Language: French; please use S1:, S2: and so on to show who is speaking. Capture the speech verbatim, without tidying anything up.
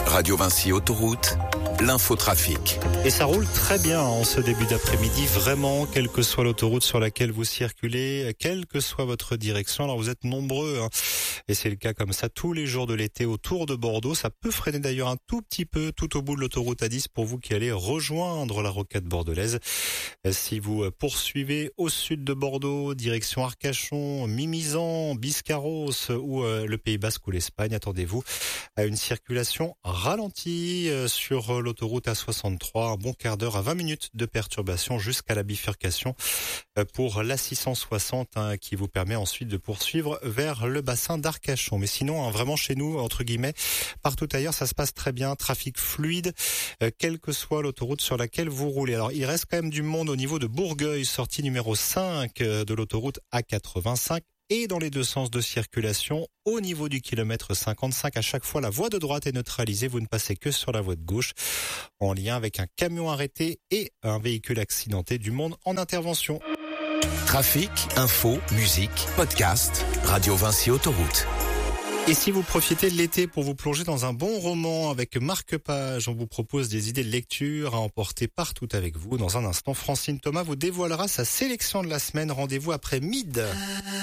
S1: Radio Vinci Autoroute, l'infotrafic.
S2: Et ça roule très bien en ce début d'après-midi, vraiment, quelle que soit l'autoroute sur laquelle vous circulez, quelle que soit votre direction. Alors vous êtes nombreux, hein, et c'est le cas comme ça tous les jours de l'été autour de Bordeaux. Ça peut freiner d'ailleurs un tout petit peu tout au bout de l'autoroute A dix pour vous qui allez rejoindre la rocade bordelaise. Si vous poursuivez au sud de Bordeaux, direction Arcachon, Mimizan, Biscarros ou euh, le Pays Basque ou l'Espagne, attendez-vous à une circulation ralentie sur l'autoroute A soixante-trois. Un bon quart d'heure à vingt minutes de perturbation jusqu'à la bifurcation pour l'A six cent soixante hein, qui vous permet ensuite de poursuivre vers le bassin d'Arcachon. Mais sinon, hein, vraiment chez nous, entre guillemets, partout ailleurs, ça se passe très bien. Trafic fluide, euh, quelle que soit l'autoroute sur laquelle vous roulez. Alors, il reste quand même du monde au niveau de Bourgueil, sortie numéro cinq de l'autoroute A quatre-vingt-cinq. Et dans les deux sens de circulation, au niveau du kilomètre cinquante-cinq, à chaque fois la voie de droite est neutralisée, vous ne passez que sur la voie de gauche, en lien avec un camion arrêté et un véhicule accidenté. Du monde en intervention.
S1: Trafic, info, musique, podcast, Radio Vinci Autoroute.
S2: Et si vous profitez de l'été pour vous plonger dans un bon roman avec Marc Page, on vous propose des idées de lecture à emporter partout avec vous. Dans un instant, Francine Thomas vous dévoilera sa sélection de la semaine. Rendez-vous après midi.